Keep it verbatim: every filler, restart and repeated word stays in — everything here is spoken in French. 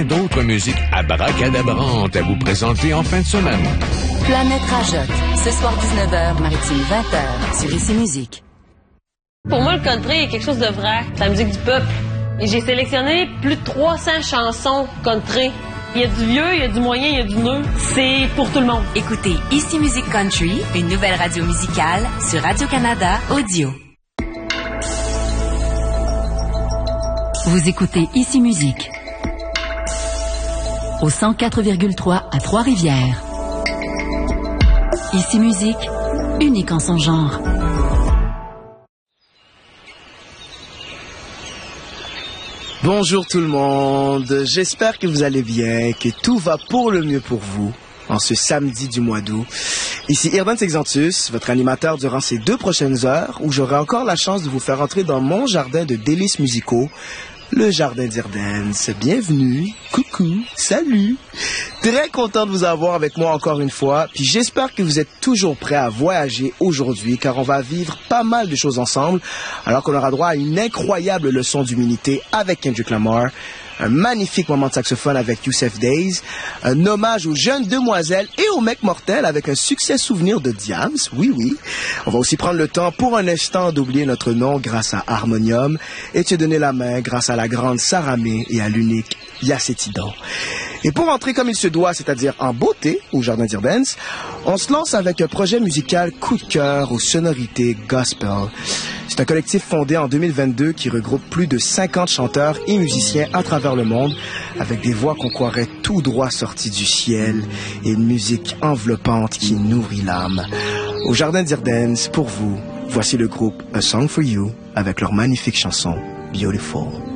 D'autres musiques abracadabrantes à vous présenter en fin de semaine. Planète Rajotte, ce soir dix-neuf heures, maritime vingt heures, sur Ici Musique. Pour moi, le country est quelque chose de vrai, c'est la musique du peuple. Et j'ai sélectionné plus de trois cents chansons country. Il y a du vieux, il y a du moyen, il y a du neuf. C'est pour tout le monde. Écoutez Ici Musique Country, une nouvelle radio musicale sur Radio-Canada Audio. Vous écoutez Ici Musique au cent quatre virgule trois à Trois-Rivières. Ici Musique, unique en son genre. Bonjour tout le monde, j'espère que vous allez bien, que tout va pour le mieux pour vous en ce samedi du mois d'août. Ici Irvan Sexantus, votre animateur durant ces deux prochaines heures où j'aurai encore la chance de vous faire entrer dans mon jardin de délices musicaux, le Jardin d'Irdance. Bienvenue, coucou, salut. Très content de vous avoir avec moi encore une fois, puis j'espère que vous êtes toujours prêts à voyager aujourd'hui, car on va vivre pas mal de choses ensemble, alors qu'on aura droit à une incroyable leçon d'humilité avec Kendrick Lamar, un magnifique moment de saxophone avec Youssef Days, un hommage aux jeunes demoiselles et aux mecs mortels avec un succès souvenir de Diams, oui oui. On va aussi prendre le temps pour un instant d'oublier notre nom grâce à Harmonium et te donner la main grâce à la grande Saramé et à l'unique Yacétidon. Et pour entrer comme il se doit, c'est-à-dire en beauté au Jardin d'Irdance, on se lance avec un projet musical coup de cœur aux sonorités gospel. C'est un collectif fondé en deux mille vingt-deux qui regroupe plus de cinquante chanteurs et musiciens à travers le monde avec des voix qu'on croirait tout droit sorties du ciel et une musique enveloppante qui nourrit l'âme. Au Jardin d'Irdance, pour vous, voici le groupe A Song for You avec leur magnifique chanson Beautiful.